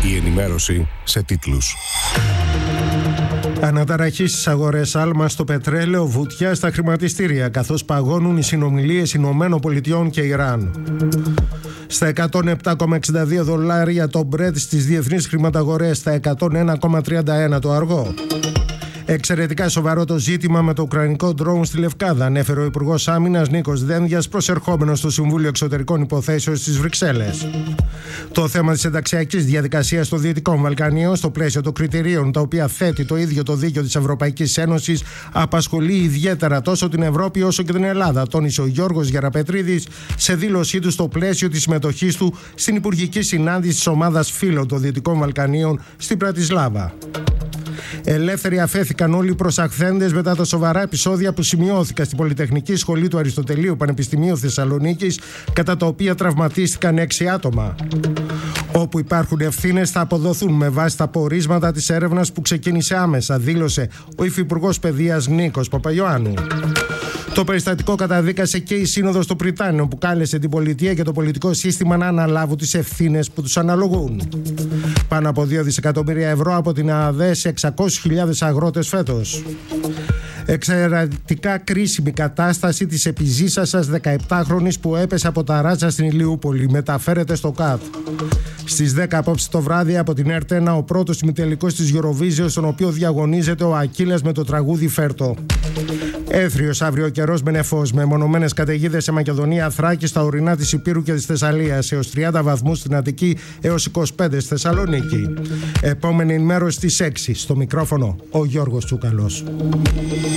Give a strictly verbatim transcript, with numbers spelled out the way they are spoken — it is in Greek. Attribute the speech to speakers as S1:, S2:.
S1: Η ενημέρωση σε τίτλους.
S2: Αναταραχή στις αγορές, άλμα στο πετρέλαιο, βουτιά στα χρηματιστήρια, καθώς παγώνουν οι συνομιλίες Ηνωμένων Πολιτειών και Ιράν. Στα εκατόν επτά κόμμα εξήντα δύο δολάρια το Brent στις διεθνείς χρηματαγορές, στα εκατόν ένα κόμμα τριάντα ένα το αργό. Εξαιρετικά σοβαρό το ζήτημα με το ουκρανικό ντρόουν στη Λευκάδα, ανέφερε ο Υπουργός Άμυνας Νίκος Δένδιας, προσερχόμενος στο Συμβούλιο Εξωτερικών Υποθέσεων στις Βρυξέλλες. Το θέμα της ενταξιακής διαδικασίας των Δυτικών Βαλκανίων, στο πλαίσιο των κριτηρίων τα οποία θέτει το ίδιο το δίκαιο της Ευρωπαϊκής Ένωσης, απασχολεί ιδιαίτερα τόσο την Ευρώπη όσο και την Ελλάδα, τόνισε ο Γιώργος Γεραπετρίδης σε δήλωσή του στο πλαίσιο της συμμετοχής του στην υπουργική συνάντηση της ομάδας φίλων των Δυτικών Βαλκανίων στην Πρατισλάβα. Ελεύθεροι αφέθηκαν όλοι οι προσαχθέντες μετά τα σοβαρά επεισόδια που σημειώθηκαν στην Πολυτεχνική Σχολή του Αριστοτελείου Πανεπιστημίου Θεσσαλονίκης, κατά τα οποία τραυματίστηκαν έξι άτομα. Όπου υπάρχουν ευθύνες θα αποδοθούν με βάση τα πορίσματα της έρευνας που ξεκίνησε άμεσα, δήλωσε ο Υφυπουργός Παιδείας Νίκος Παπαϊωάννου. Το περιστατικό καταδίκασε και η Σύνοδος των Πριτάνιων, που κάλεσε την πολιτεία και το πολιτικό σύστημα να αναλάβουν τις ευθύνες που τους αναλογούν. Πάνω από δύο δισεκατομμύρια ευρώ από την ΑΔΕ σε εξακόσιες χιλιάδες αγρότες φέτος. Εξαιρετικά κρίσιμη κατάσταση της επιζήσασας δεκαεπτάχρονης που έπεσε από τα ράτσα στην Ηλιούπολη. Μεταφέρεται στο ΚΑΤ. Στις δέκα απόψε το βράδυ από την ΕΡΤ ένα, ο πρώτος ημιτελικός της Eurovision, στον οποίο διαγωνίζεται ο Ακύλας με το τραγούδι Φέρτο. Έθριος αύριο καιρός με νεφός, με μονομένες καταιγίδες σε Μακεδονία, Θράκη, στα ορεινά της Υπήρου και της Θεσσαλίας, έως τριάντα βαθμούς στην Αττική, έως είκοσι πέντε στη Θεσσαλονίκη. Επόμενη ενημέρωση στις έξι. Στο μικρόφωνο ο Γιώργος Τσούκαλος.